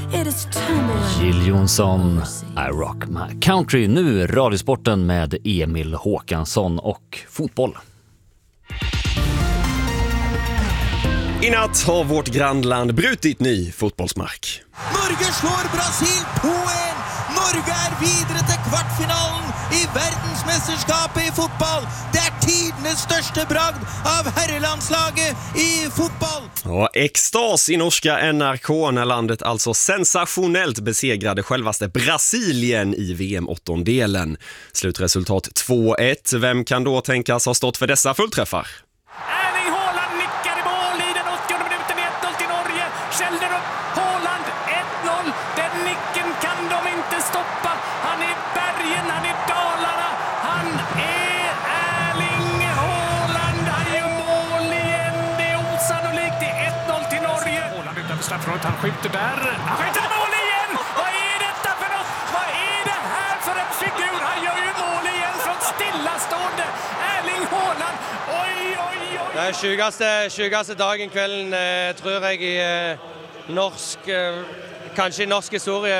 Jill Johnson, I Rock My Country. Nu radiosporten med Emil Håkansson och fotboll. I natt har vårt grannland brutit ny fotbollsmark. Norge slår Brasil 2-1. Norge är vidare till kvartfinalen i världsmästerskapet i fotboll. Det är tidernas största bragd av herrelandslaget i fotboll. Ja, extas i norska NRK när landet alltså sensationellt besegrade självaste Brasilien i VM-åttondelen. Slutresultat 2-1. Vem kan då tänkas ha stått för dessa fullträffar? Erling Haaland nickar i mål i den 80:e minuten, 1-0 till Norge. Kjellner upp, Haaland 1-0. Den nicken kan de inte stoppa. Han är bergen, han är Dalarna. Han är Erling Haaland. Han gör mål igen. Det är osannolikt. Det är 1-0 till Norge. Haaland utanför straffområdet. Han skjuter där. Han skjuter mål igen. Vad är detta för något? Vad är det här för en figur? Han gör ju mål igen från stillastående. Erling Haaland. Oj, oj, oj. Det er 20. dagen kvelden, tror jeg, i norsk, kanskje i norsk historie.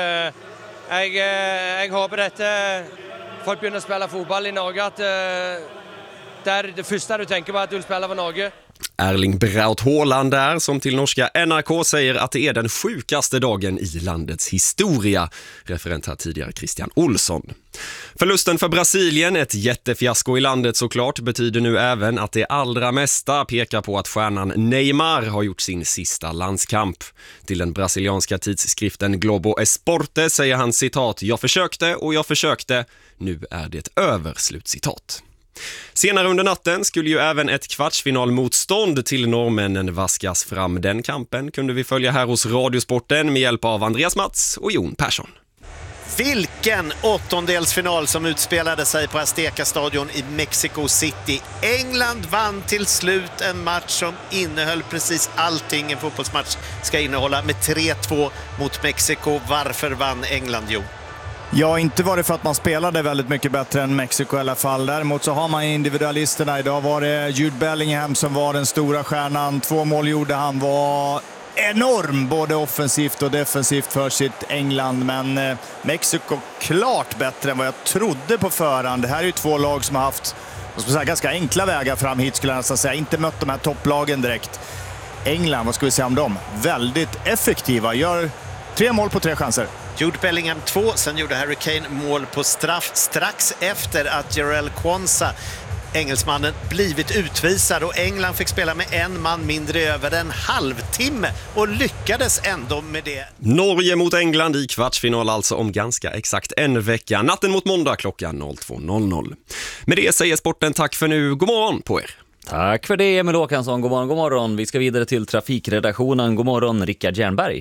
Jeg håper dette, folk begynner å spille fotball i Norge, at det er det første du tenker på, at du vil spille for Norge. Erling Braut Haaland där som till norska NRK säger att det är den sjukaste dagen i landets historia. Referent här tidigare Christian Olsson. Förlusten för Brasilien, ett jättefiasko i landet såklart, betyder nu även att det allra mesta pekar på att stjärnan Neymar har gjort sin sista landskamp. Till den brasilianska tidskriften Globo Esporte säger han citat: "Jag försökte och jag försökte, nu är det över", slutcitat. Senare under natten skulle ju även ett kvartsfinalmotstånd till norrmännen vaskas fram. Den kampen kunde vi följa här hos Radiosporten med hjälp av Andreas Mats och Jon Persson. Vilken åttondelsfinal som utspelade sig på Azteca-stadion i Mexico City. England vann till slut en match som innehöll precis allting en fotbollsmatch ska innehålla med 3-2 mot Mexiko. Varför vann England? Jo. Ja, inte var det för att man spelade väldigt mycket bättre än Mexiko i alla fall. Däremot så har man individualisterna. Idag var det Jude Bellingham som var den stora stjärnan. 2 mål gjorde han, var enorm både offensivt och defensivt för sitt England. Men Mexiko klart bättre än vad jag trodde på förhand. Det här är ju 2 lag som har haft ganska enkla vägar fram hit, skulle jag nästan säga. Inte mött de här topplagen direkt. England, vad ska vi säga om dem? Väldigt effektiva, gör 3 mål på 3 chanser. Jude Bellingham 2, sen gjorde Harry Kane mål på straff strax efter att Jarell Quansah, engelsmannen, blivit utvisad, och England fick spela med en man mindre över en halvtimme och lyckades ändå med det. Norge mot England i kvartsfinal alltså om ganska exakt en vecka. Natten mot måndag klockan 02.00. Med det säger sporten tack för nu. God morgon på er. Tack för det, Emil Håkansson. God morgon, god morgon. Vi ska vidare till trafikredaktionen. God morgon, Rickard Jernberg.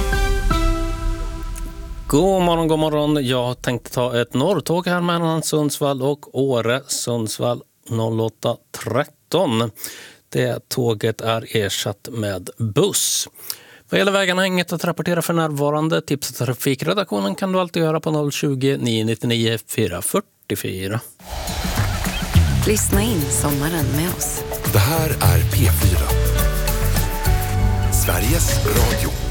God morgon. Jag tänkte ta ett norrtåg här mellan Sundsvall och Åre. Sundsvall 08:13. Det tåget är ersatt med buss. Vad gäller vägarna, inget att rapportera för närvarande. Tips till trafikredaktionen kan du alltid göra på 020 999 444. Lyssna in sommaren med oss. Det här är P4. Sveriges Radio.